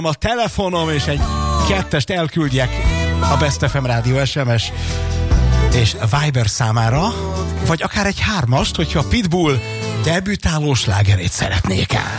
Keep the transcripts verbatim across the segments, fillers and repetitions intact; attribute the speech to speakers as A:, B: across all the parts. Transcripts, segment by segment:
A: a telefonom, és egy kettest elküldjek a Best ef em Rádió es em es és Viber számára, vagy akár egy hármast, hogyha a Pitbull debütáló slágerét szeretnék el.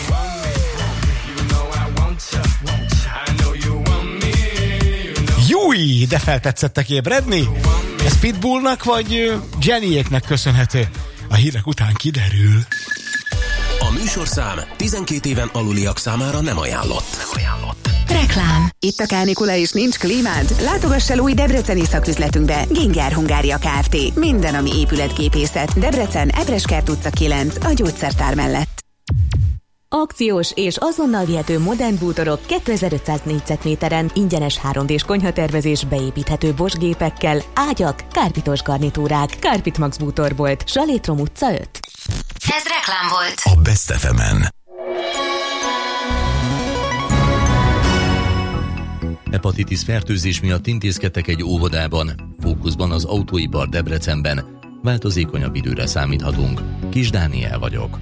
A: Júj, de feltetszettek ébredni? Ez Pitbullnak vagy Jennyéknek köszönhető? A hírek után kiderül.
B: A műsorszám tizenkét éven aluliak számára nem ajánlott. Nem ajánlott.
C: Reklám. Itt a kánikula és nincs klímád? Látogass el új debreceni szaküzletünkbe. Ginger Hungária Kft. Minden, ami épületgépészet. Debrecen, Ebreskert utca kilenc, a gyógyszertár mellett.
D: Akciós és azonnal vihető modern bútorok kétezer-ötszáz négyzetméteren, ingyenes három dés konyhatervezés, beépíthető Bosch gépekkel, ágyak, kárpitos garnitúrák, Kárpit Max bútorbolt, Salétrom utca öt.
C: Ez reklám volt.
B: A Best ef emen.
E: Hepatitis fertőzés miatt intézkedtek egy óvodában, fókuszban az autóipar Debrecenben. Változékonyabb időre számíthatunk. Kis Dániel vagyok.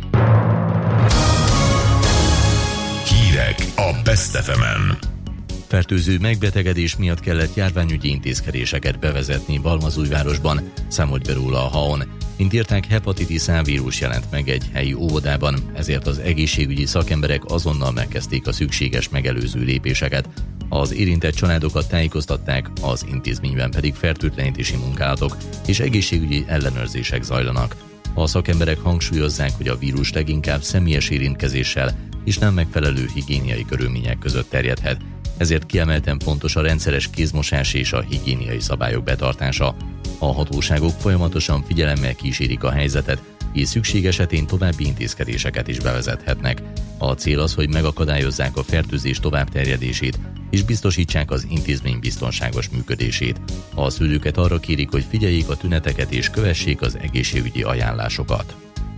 B: Hírek a Best ef emen.
E: Fertőző megbetegedés miatt kellett járványügyi intézkedéseket bevezetni Balmazújvárosban, számolt be róla a há o en. Mint írták, hepatitis A vírus jelent meg egy helyi óvodában, ezért az egészségügyi szakemberek azonnal megkezdték a szükséges megelőző lépéseket. Az érintett családokat tájékoztatták, az intézményben pedig fertőtlenítési munkálatok és egészségügyi ellenőrzések zajlanak. A szakemberek hangsúlyozzák, hogy a vírus leginkább személyes érintkezéssel és nem megfelelő higiéniai körülmények között terjedhet. Ezért kiemelten fontos a rendszeres kézmosás és a higiéniai szabályok betartása. A hatóságok folyamatosan figyelemmel kísérik a helyzetet, és szükség esetén további intézkedéseket is bevezethetnek. A cél az, hogy megakadályozzák a fertőzés továbbterjedését, és biztosítsák az intézmény biztonságos működését. A szülőket arra kérik, hogy figyeljék a tüneteket és kövessék az egészségügyi ajánlásokat.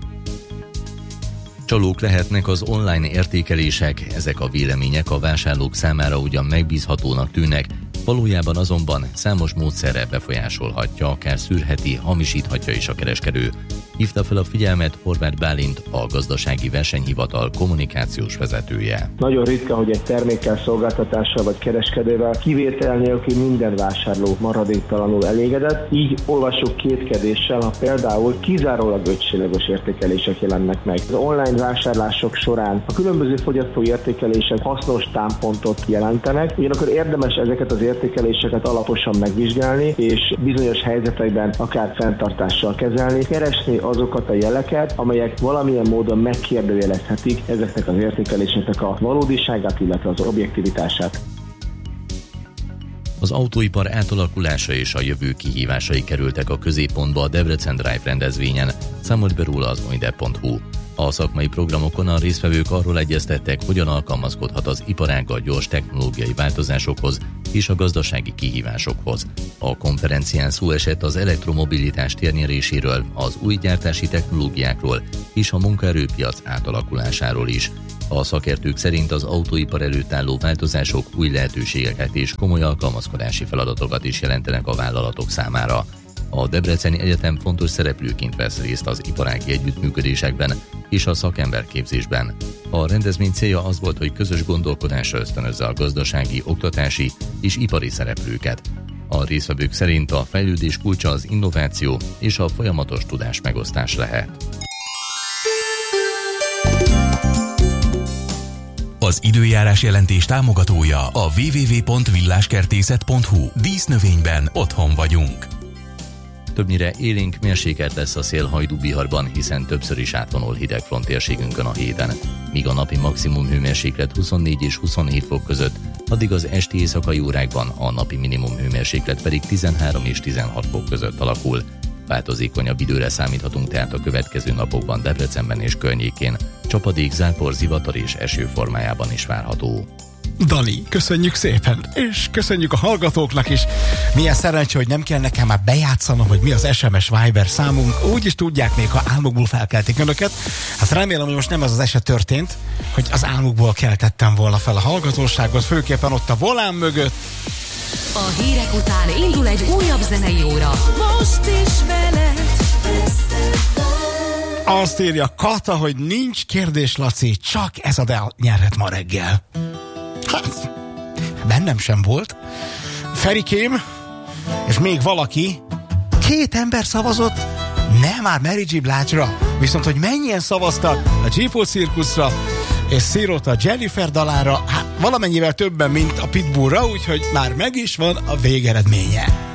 E: Csalók lehetnek az online értékelések, ezek a vélemények a vásárlók számára ugyan megbízhatónak tűnnek, valójában azonban számos módszerrel befolyásolhatja, akár szűrheti, hamisíthatja is a kereskedő. Hívta fel a figyelmet Horváth Bálint, a Gazdasági Versenyhivatal kommunikációs vezetője.
F: Nagyon ritka, hogy egy termékkel, szolgáltatással vagy kereskedővel kivétel nélkül minden vásárló maradéktalanul elégedett, így olvasok kétkedéssel, ha például kizárólag ötcsillagos értékelések jelennek meg. Az online vásárlások során a különböző fogyasztói értékelések hasznos támpontot jelentenek, ugyanakkor érdemes ezeket az értékeléseket alaposan megvizsgálni, és bizonyos helyzetekben akár fenntartással kezelni, keresni azokat a jeleket, amelyek valamilyen módon megkérdőjelezhetik ezeknek az értékeléseknek a valódiságát, illetve az objektivitását.
E: Az autóipar átalakulása és a jövő kihívásai kerültek a középpontba a Debrecen Drive rendezvényen, számolt be róla az oide pont hu. A szakmai programokon a résztvevők arról egyeztettek, hogyan alkalmazkodhat az iparág a gyors technológiai változásokhoz és a gazdasági kihívásokhoz. A konferencián szó esett az elektromobilitás térnyeréséről, az új gyártási technológiákról és a munkaerőpiac átalakulásáról is. A szakértők szerint az autóipar előtt álló változások új lehetőségeket és komoly alkalmazkodási feladatokat is jelentenek a vállalatok számára. A Debreceni Egyetem fontos szereplőként vesz részt az iparági együttműködésekben és a szakemberképzésben. A rendezvény célja az volt, hogy közös gondolkodásra ösztönözze a gazdasági, oktatási és ipari szereplőket. A résztvevők szerint a fejlődés kulcsa az innováció és a folyamatos tudás megosztás lehet.
B: Az időjárás jelentés támogatója a double-u double-u double-u pont villáskertészet pont hu. Dísznövényben otthon vagyunk.
E: Többnyire élénk mérsékelt lesz a szél Hajdú-Biharban, hiszen többször is átvonul hidegfront térségünkön a héten. Míg a napi maximum hőmérséklet huszonnégy és huszonhét fok között, addig az esti éjszakai órákban a napi minimum hőmérséklet pedig tizenhárom és tizenhat fok között alakul. Változékonyabb időre számíthatunk tehát a következő napokban Debrecenben és környékén. Csapadék, zápor, zivatar és eső formájában is várható.
A: Dani, köszönjük szépen, és köszönjük a hallgatóknak is. Milyen szerencsé, hogy nem kell nekem már bejátszanom, hogy mi az es em es Viber számunk. Úgy is tudják még, ha álmukból felkeltik önöket. Hát remélem, hogy most nem ez az eset történt, hogy az álmukból keltettem volna fel a hallgatóságot, főképpen ott a volán mögött.
D: A hírek után indul egy újabb zenei óra. Most is veled.
A: Azt írja Kata, hogy nincs kérdés, Laci, csak ez a dal nyerhet ma reggel. Hát, bennem sem volt. Ferikém, és még valaki, két ember szavazott, nem már Mary J. Blige-ra, viszont hogy mennyien szavaztak a Jeepol Circusra, és Szirot a Jennifer dalára, hát valamennyivel többen, mint a Pitbullra, úgyhogy már meg is van a végeredménye.